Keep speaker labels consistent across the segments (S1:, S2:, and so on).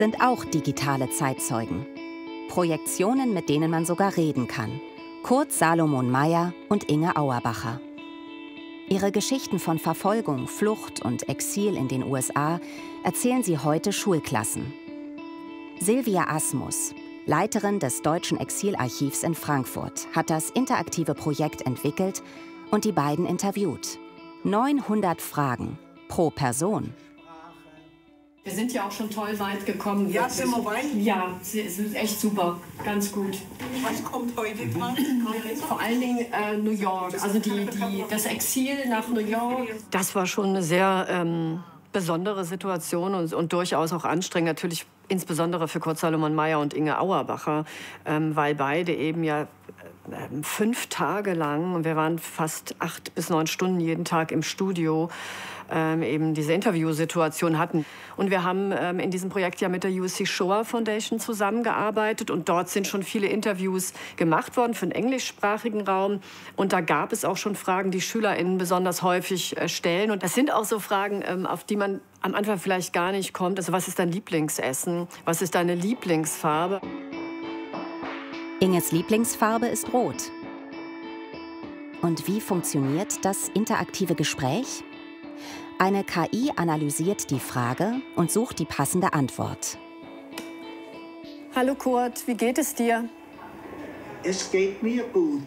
S1: sind auch digitale Zeitzeugen. Projektionen, mit denen man sogar reden kann. Kurt Salomon Meyer und Inge Auerbacher. Ihre Geschichten von Verfolgung, Flucht und Exil in den USA erzählen sie heute Schulklassen. Silvia Asmus, Leiterin des Deutschen Exilarchivs in Frankfurt, hat das interaktive Projekt entwickelt und die beiden interviewt. 900 Fragen pro Person.
S2: Wir sind ja auch schon toll weit gekommen.
S3: Ja, sind wir weit?
S2: Ja, es ist echt super, ganz gut.
S3: Was kommt heute dran?
S2: Vor allen Dingen New York, also das Exil nach New York.
S4: Das war schon eine sehr besondere Situation und durchaus auch anstrengend, natürlich insbesondere für Kurt Salomon Meyer und Inge Auerbacher, weil beide eben ja 5 Tage lang, und wir waren fast 8 bis 9 Stunden jeden Tag im Studio, eben diese Interviewsituation hatten. Und wir haben in diesem Projekt ja mit der USC Shoah Foundation zusammengearbeitet und dort sind schon viele Interviews gemacht worden für den englischsprachigen Raum. Und da gab es auch schon Fragen, die SchülerInnen besonders häufig stellen. Und das sind auch so Fragen, auf die man am Anfang vielleicht gar nicht kommt. Also was ist dein Lieblingsessen? Was ist deine Lieblingsfarbe?
S1: Inges Lieblingsfarbe ist rot. Und wie funktioniert das interaktive Gespräch? Eine KI analysiert die Frage und sucht die passende Antwort.
S4: Hallo Kurt, wie geht es dir?
S3: Es geht mir gut.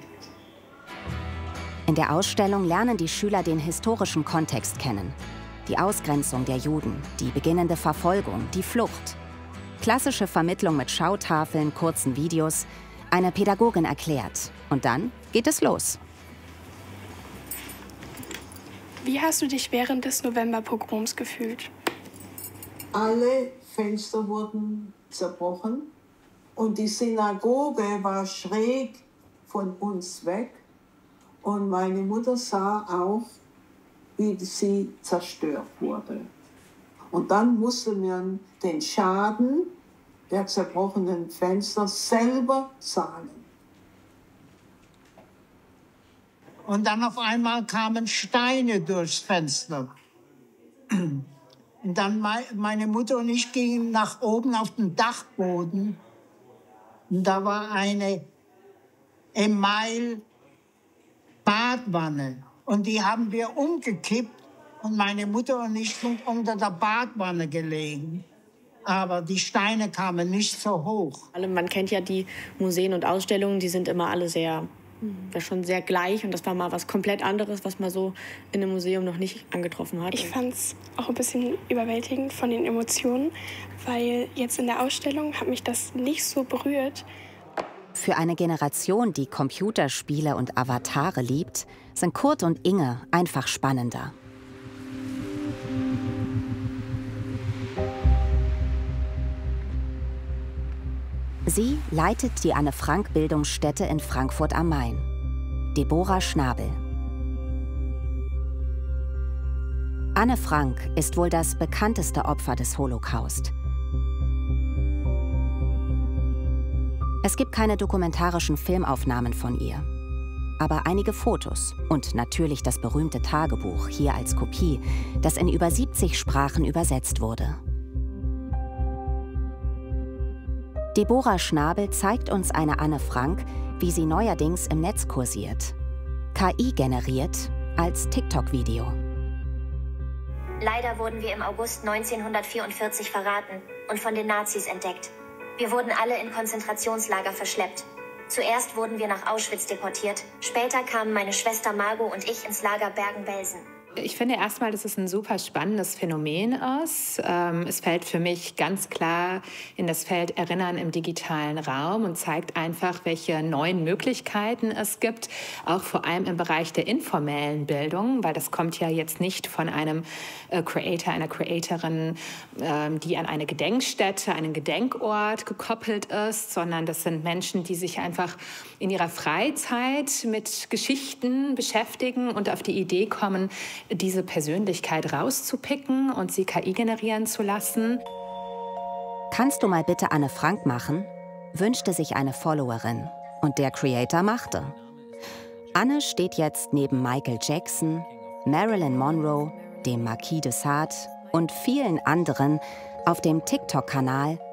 S1: In der Ausstellung lernen die Schüler den historischen Kontext kennen. Die Ausgrenzung der Juden, die beginnende Verfolgung, die Flucht. Klassische Vermittlung mit Schautafeln, kurzen Videos. Eine Pädagogin erklärt. Und dann geht es los.
S5: Wie hast du dich während des Novemberpogroms gefühlt?
S3: Alle Fenster wurden zerbrochen und die Synagoge war schräg von uns weg. Und meine Mutter sah auch, wie sie zerstört wurde. Und dann musste man den Schaden der zerbrochenen Fenster selber zahlen. Und dann auf einmal kamen Steine durchs Fenster. Und dann meine Mutter und ich gingen nach oben auf den Dachboden. Und da war eine Email-Badwanne. Und die haben wir umgekippt. Und meine Mutter und ich sind unter der Badwanne gelegen. Aber die Steine kamen nicht so hoch.
S6: Man kennt ja die Museen und Ausstellungen, die sind immer alle schon sehr gleich. Und das war mal was komplett anderes, was man so in einem Museum noch nicht angetroffen hat.
S5: Ich fand es auch ein bisschen überwältigend von den Emotionen, weil jetzt in der Ausstellung hat mich das nicht so berührt.
S1: Für eine Generation, die Computerspiele und Avatare liebt, sind Kurt und Inge einfach spannender. Sie leitet die Anne-Frank-Bildungsstätte in Frankfurt am Main. Deborah Schnabel. Anne Frank ist wohl das bekannteste Opfer des Holocaust. Es gibt keine dokumentarischen Filmaufnahmen von ihr. Aber einige Fotos und natürlich das berühmte Tagebuch, hier als Kopie, das in über 70 Sprachen übersetzt wurde. Deborah Schnabel zeigt uns eine Anne Frank, wie sie neuerdings im Netz kursiert. KI generiert als TikTok-Video.
S7: Leider wurden wir im August 1944 verraten und von den Nazis entdeckt. Wir wurden alle in Konzentrationslager verschleppt. Zuerst wurden wir nach Auschwitz deportiert. Später kamen meine Schwester Margot und ich ins Lager Bergen-Belsen.
S8: Ich finde erstmal, dass es ein super spannendes Phänomen ist. Es fällt für mich ganz klar in das Feld Erinnern im digitalen Raum und zeigt einfach, welche neuen Möglichkeiten es gibt, auch vor allem im Bereich der informellen Bildung, weil das kommt ja jetzt nicht von einem Creator, einer Creatorin, die an eine Gedenkstätte, einen Gedenkort gekoppelt ist, sondern das sind Menschen, die sich einfach in ihrer Freizeit mit Geschichten beschäftigen und auf die Idee kommen, diese Persönlichkeit rauszupicken und sie KI generieren zu lassen.
S1: Kannst du mal bitte Anne Frank machen? Wünschte sich eine Followerin. Und der Creator machte. Anne steht jetzt neben Michael Jackson, Marilyn Monroe, dem Marquis de Sade und vielen anderen Auf dem TikTok-Kanal